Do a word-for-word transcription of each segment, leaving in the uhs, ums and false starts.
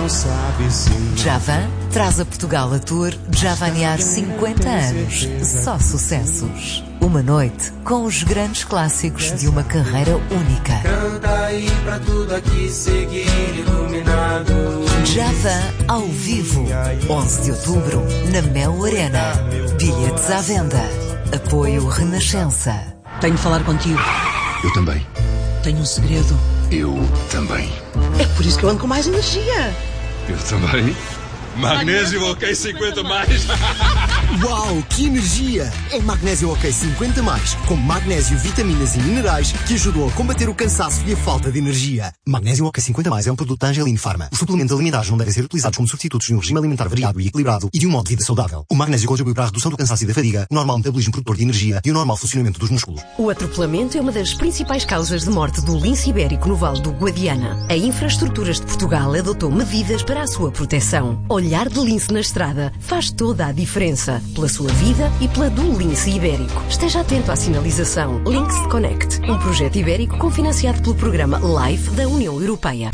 não sabe se não. Javan traz a Portugal a tour Javanear cinquenta anos. Só sucessos. Uma noite com os grandes clássicos de uma carreira única. Canta aí pra tudo aqui seguir iluminado. Javan ao vivo. onze de outubro, na Mel Arena. Bilhetes à venda. Apoio Renascença. Tenho de falar contigo. Eu também. Tenho um segredo. Eu também. É por isso que eu ando com mais energia. Eu também. Magnésio OK cinquenta mais. Uau, que energia! É Magnésio OK cinquenta mais, com magnésio, vitaminas e minerais que ajudam a combater o cansaço e a falta de energia. Magnésio OK cinquanta mais é um produto da Angelini Pharma. Os suplementos alimentares não devem ser utilizados como substitutos de um regime alimentar variado e equilibrado e de um modo de vida saudável. O magnésio contribui para a redução do cansaço e da fadiga, o normal metabolismo produtor de energia e o normal funcionamento dos músculos. O atropelamento é uma das principais causas de morte do lince ibérico no Vale do Guadiana. A Infraestruturas de Portugal adotou medidas para a sua proteção. Olhar de lince na estrada faz toda a diferença. Pela sua vida e pela do lince ibérico. Esteja atento à sinalização. Links Connect, um projeto ibérico cofinanciado pelo programa LIFE da União Europeia.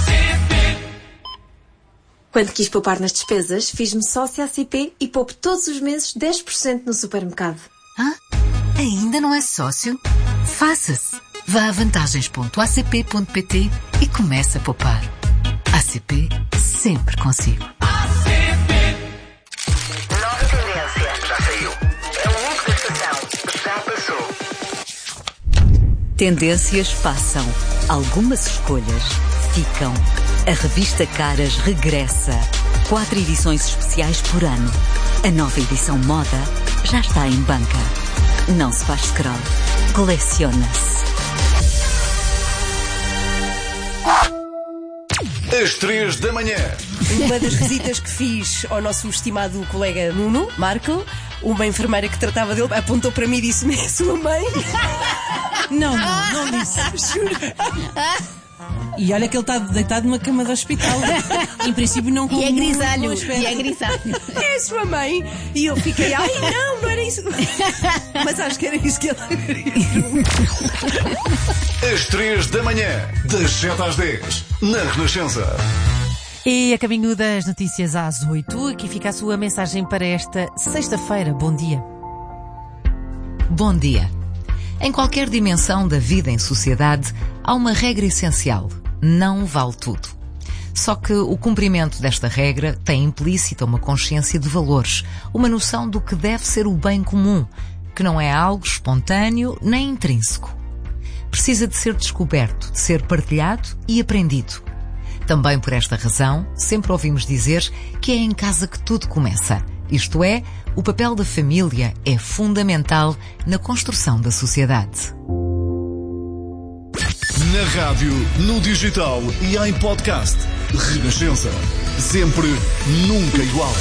Quando quis poupar nas despesas, fiz-me sócia A C P e poupo todos os meses dez por cento no supermercado. Hã? Ainda não é sócio? Faça-se. Vá a vantagens ponto a c p ponto p t e comece a poupar. A C P sempre consigo. Tendências passam. Algumas escolhas ficam. A revista Caras regressa. Quatro edições especiais por ano. A nova edição moda já está em banca. Não se faz scroll. Coleciona-se. Às três da manhã. Uma das visitas que fiz ao nosso estimado colega Nuno, Marco, uma enfermeira que tratava dele, apontou para mim e disse-me: é sua mãe? Não, não, não disse. Juro. E olha que ele está deitado numa cama de hospital. Em princípio não com E é grisalho, muito e é grisalho. É a sua mãe. E eu fiquei, ai não, não era isso. Mas acho que era isso que ela queria. Às três da manhã, das sete às dez, na Renascença. E a caminho das notícias às oito, aqui fica a sua mensagem para esta sexta-feira. Bom dia. Bom dia. Em qualquer dimensão da vida em sociedade, há uma regra essencial: não vale tudo. Só que o cumprimento desta regra tem implícita uma consciência de valores, uma noção do que deve ser o bem comum, que não é algo espontâneo nem intrínseco. Precisa de ser descoberto, de ser partilhado e aprendido. Também por esta razão, sempre ouvimos dizer que é em casa que tudo começa. Isto é, o papel da família é fundamental na construção da sociedade. Na rádio, no digital e em podcast. Renascença. Sempre, nunca igual.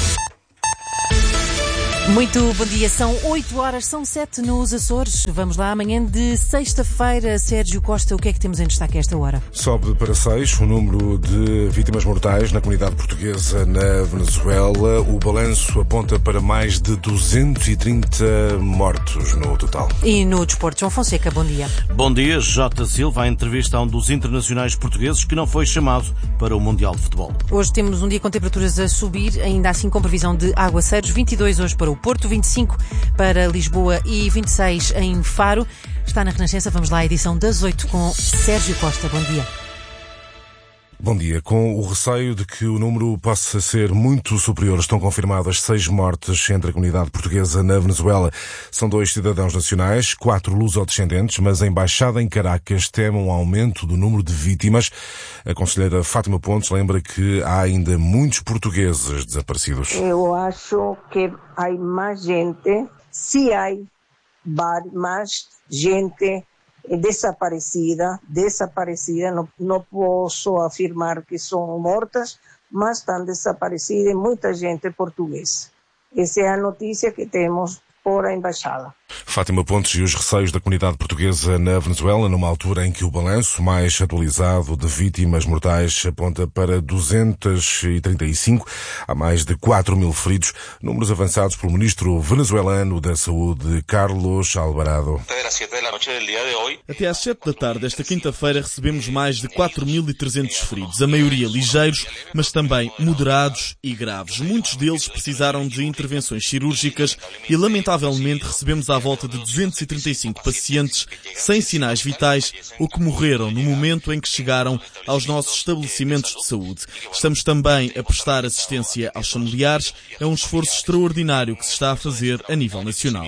Muito bom dia, são oito horas, são sete nos Açores. Vamos lá, amanhã de sexta-feira. Sérgio Costa, o que é que temos em destaque a esta hora? Sobe para seis o número de vítimas mortais na comunidade portuguesa na Venezuela. O balanço aponta para mais de duzentos e trinta mortos no total. E no desporto, João Fonseca, bom dia. Bom dia, Jota Silva, a entrevista a um dos internacionais portugueses que não foi chamado para o Mundial de Futebol. Hoje temos um dia com temperaturas a subir, ainda assim com previsão de aguaceiros, vinte e dois hoje para o Porto, vinte e cinco para Lisboa e vinte e seis em Faro. Está na Renascença, vamos lá à edição das oito com Sérgio Costa. Bom dia. Bom dia. Com o receio de que o número possa ser muito superior, estão confirmadas seis mortes entre a comunidade portuguesa na Venezuela. São dois cidadãos nacionais, quatro lusodescendentes, mas a Embaixada em Caracas teme um aumento do número de vítimas. A conselheira Fátima Pontes lembra que há ainda muitos portugueses desaparecidos. Eu acho que há mais gente, se há mais gente desaparecida, desaparecida, não, não posso afirmar que são mortas, mas estão desaparecidas muita gente portuguesa. Essa é a notícia que temos por a Embaixada. Fátima Pontes e os receios da comunidade portuguesa na Venezuela, numa altura em que o balanço mais atualizado de vítimas mortais aponta para duzentos e trinta e cinco, há mais de quatro mil feridos, números avançados pelo ministro venezuelano da Saúde, Carlos Alvarado. Até às sete da tarde desta quinta-feira recebemos mais de quatro mil e trezentos feridos, a maioria ligeiros, mas também moderados e graves. Muitos deles precisaram de intervenções cirúrgicas e, lamentavelmente, recebemos à volta de duzentos e trinta e cinco pacientes sem sinais vitais ou que morreram no momento em que chegaram aos nossos estabelecimentos de saúde. Estamos também a prestar assistência aos familiares. É um esforço extraordinário que se está a fazer a nível nacional.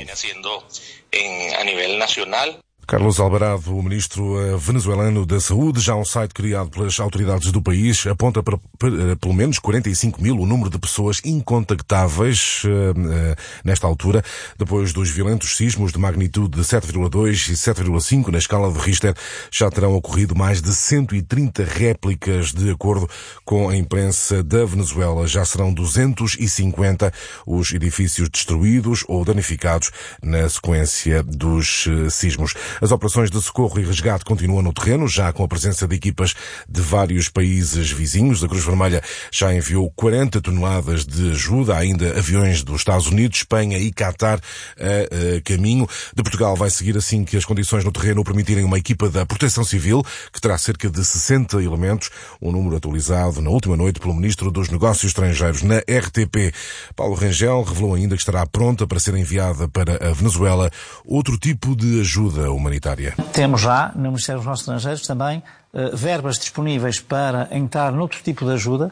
Carlos Alvarado, o ministro venezuelano da Saúde, já um site criado pelas autoridades do país, aponta para, para pelo menos quarenta e cinco mil o número de pessoas incontactáveis uh, uh, nesta altura, depois dos violentos sismos de magnitude de sete vírgula dois e sete vírgula cinco na escala de Richter. Já terão ocorrido mais de cento e trinta réplicas, de acordo com a imprensa da Venezuela. Já serão duzentos e cinquenta os edifícios destruídos ou danificados na sequência dos uh, sismos. As operações de socorro e resgate continuam no terreno, já com a presença de equipas de vários países vizinhos. A Cruz Vermelha já enviou quarenta toneladas de ajuda, há ainda aviões dos Estados Unidos, Espanha e Qatar a, a caminho. De Portugal vai seguir, assim que as condições no terreno o permitirem, uma equipa da Proteção Civil, que terá cerca de sessenta elementos, um número atualizado na última noite pelo Ministro dos Negócios Estrangeiros na R T P. Paulo Rangel revelou ainda que estará pronta para ser enviada para a Venezuela outro tipo de ajuda humanitária. Temos já, no Ministério dos Negócios Estrangeiros, também uh, verbas disponíveis para entrar noutro tipo de ajuda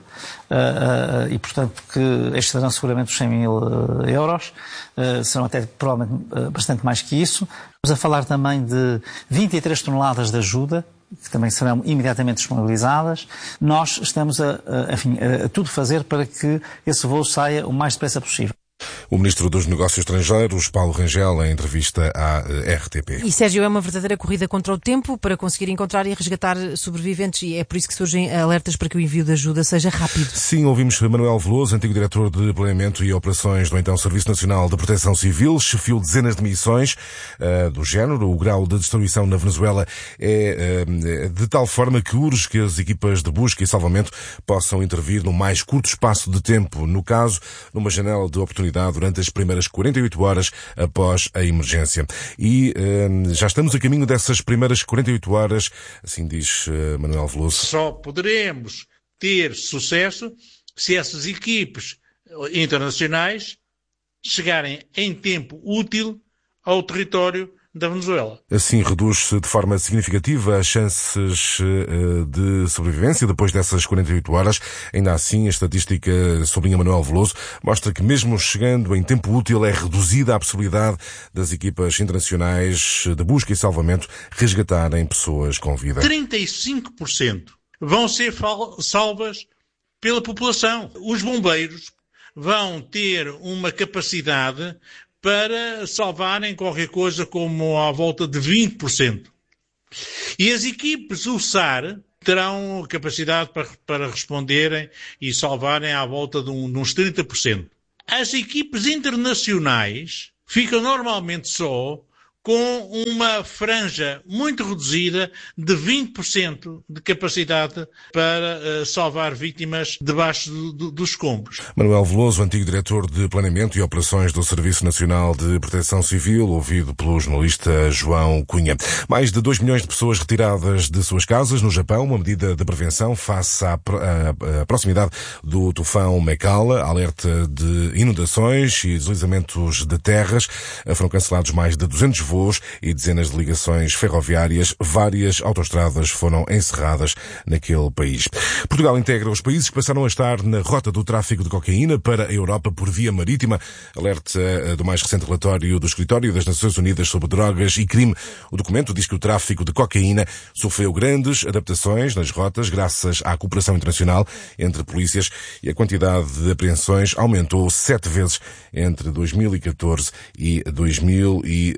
uh, uh, e, portanto, que estes serão seguramente os cem mil uh, euros, uh, serão até provavelmente uh, bastante mais que isso. Estamos a falar também de vinte e três toneladas de ajuda, que também serão imediatamente disponibilizadas. Nós estamos a, a, enfim, a, a tudo fazer para que esse voo saia o mais depressa possível. O Ministro dos Negócios Estrangeiros, Paulo Rangel, em entrevista à R T P. E, Sérgio, é uma verdadeira corrida contra o tempo para conseguir encontrar e resgatar sobreviventes, e é por isso que surgem alertas para que o envio de ajuda seja rápido. Sim, ouvimos Manuel Veloso, antigo diretor de Planeamento e Operações do então Serviço Nacional de Proteção Civil, chefiou dezenas de missões uh, do género. O grau de destruição na Venezuela é uh, de tal forma que urge que as equipas de busca e salvamento possam intervir no mais curto espaço de tempo, no caso, numa janela de oportunidade durante as primeiras quarenta e oito horas após a emergência. E uh, já estamos a caminho dessas primeiras quarenta e oito horas, assim diz uh, Manuel Veloso. Só poderemos ter sucesso se essas equipes internacionais chegarem em tempo útil ao território da Venezuela. Assim reduz-se de forma significativa as chances de sobrevivência depois dessas quarenta e oito horas. Ainda assim, a estatística, sublinha Manuel Veloso, mostra que mesmo chegando em tempo útil é reduzida a possibilidade das equipas internacionais de busca e salvamento resgatarem pessoas com vida. trinta e cinco por cento vão ser salvas pela população. Os bombeiros vão ter uma capacidade para salvarem qualquer coisa como à volta de vinte por cento. E as equipes U S A R terão capacidade para, para responderem e salvarem à volta de, um, de uns trinta por cento. As equipes internacionais ficam normalmente só com uma franja muito reduzida de vinte por cento de capacidade para uh, salvar vítimas debaixo do, do, dos escombros. Manuel Veloso, antigo diretor de Planeamento e Operações do Serviço Nacional de Proteção Civil, ouvido pelo jornalista João Cunha. Mais de dois milhões de pessoas retiradas de suas casas no Japão, uma medida de prevenção face à, à, à proximidade do tufão Mekala, alerta de inundações e deslizamentos de terras. Foram cancelados mais de duzentos voos e dezenas de ligações ferroviárias. Várias autoestradas foram encerradas naquele país. Portugal integra os países que passaram a estar na rota do tráfico de cocaína para a Europa por via marítima. Alerta do mais recente relatório do Escritório das Nações Unidas sobre Drogas e Crime. O documento diz que o tráfico de cocaína sofreu grandes adaptações nas rotas graças à cooperação internacional entre polícias, e a quantidade de apreensões aumentou sete vezes entre dois mil e catorze e dois mil e vinte.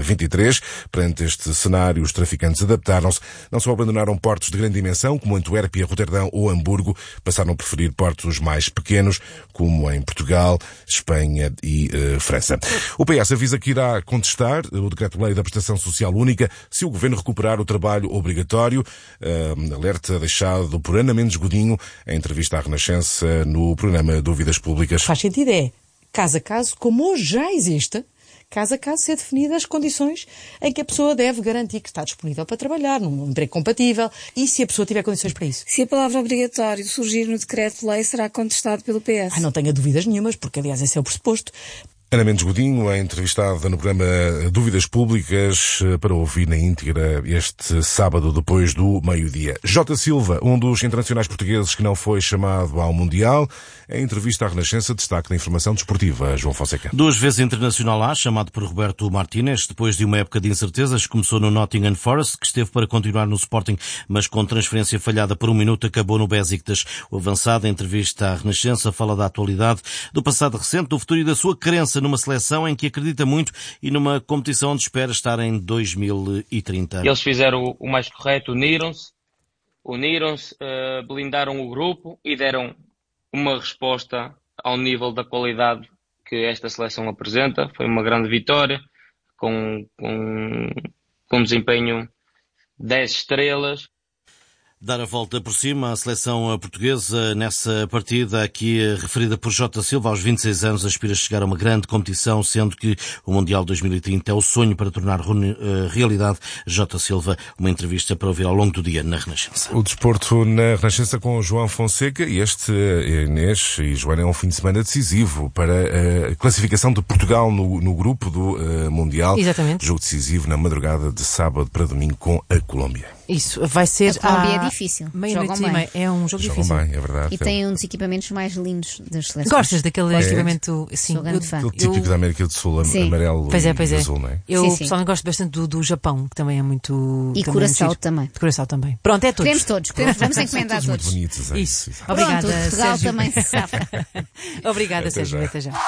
vinte e três. Perante este cenário, os traficantes adaptaram-se. Não só abandonaram portos de grande dimensão, como Antuérpia, Roterdão ou Hamburgo, passaram a preferir portos mais pequenos, como em Portugal, Espanha e uh, França. O P S avisa que irá contestar o Decreto-Lei da Prestação Social Única se o Governo recuperar o trabalho obrigatório. Uh, alerta deixado por Ana Mendes Godinho em entrevista à Renascença no programa Dúvidas Públicas. Faz sentido, é caso a caso, como hoje já existe, caso a caso ser definidas as condições em que a pessoa deve garantir que está disponível para trabalhar, num emprego compatível, e se a pessoa tiver condições para isso. Se a palavra obrigatório surgir no decreto-lei, será contestado pelo P S? Ah, não tenha dúvidas nenhumas, porque aliás esse é o pressuposto. Ana Mendes Godinho é entrevistada no programa Dúvidas Públicas para ouvir na íntegra este sábado depois do meio-dia. Jota Silva, um dos internacionais portugueses que não foi chamado ao Mundial, em entrevista à Renascença, destaque da informação desportiva. João Fonseca. Duas vezes internacional A, chamado por Roberto Martínez, depois de uma época de incertezas, começou no Nottingham Forest, que esteve para continuar no Sporting, mas com transferência falhada por um minuto acabou no Besiktas. O avançado, em entrevista à Renascença, fala da atualidade, do passado recente, do futuro e da sua crença numa seleção em que acredita muito e numa competição onde espera estar em dois mil e trinta. Eles fizeram o mais correto, uniram-se, uniram-se, uh, blindaram o grupo e deram uma resposta ao nível da qualidade que esta seleção apresenta. Foi uma grande vitória, com, com, com desempenho dez estrelas. Dar a volta por cima à seleção portuguesa nessa partida aqui referida por Jota Silva. Aos vinte e seis anos aspira a chegar a uma grande competição, sendo que o Mundial dois mil e trinta é o sonho para tornar realidade. Jota Silva, uma entrevista para ouvir ao longo do dia na Renascença. O desporto na Renascença com o João Fonseca, e este, Inês e Joana, é um fim de semana decisivo para a classificação de Portugal no, no grupo do uh, Mundial. Exatamente. Jogo decisivo na madrugada de sábado para domingo com a Colômbia. Isso, vai ser... A Colômbia à... é difícil. Meia-noite e meia. É um jogo Jogam difícil. Bem, é verdade. E tem um dos equipamentos mais lindos das seleções. Gostas daquele é. equipamento? Sim. Sou grande fã. O típico eu... da América do Sul, sim. amarelo pois é, pois e é. azul, não é? Eu sim, sim. pessoalmente gosto bastante do, do Japão, que também é muito... E Curaçao também. Curaçao também. Pronto, é todos. Queremos todos. Queremos, vamos encomendar todos. todos. Muito bonitos, é isso. isso. Obrigada, Pronto, Portugal Sérgio. também se safa. Obrigada, Até Sérgio. já. Até já.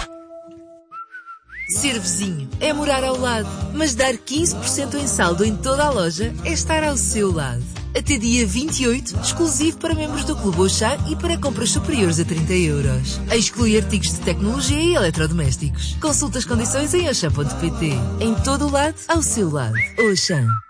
Ser vizinho é morar ao lado, mas dar quinze por cento em saldo em toda a loja é estar ao seu lado. Até dia vinte e oito, exclusivo para membros do Clube Auchan e para compras superiores a trinta euros. Exclui artigos de tecnologia e eletrodomésticos. Consulta as condições em auchan ponto pt. Em todo o lado, ao seu lado. Auchan.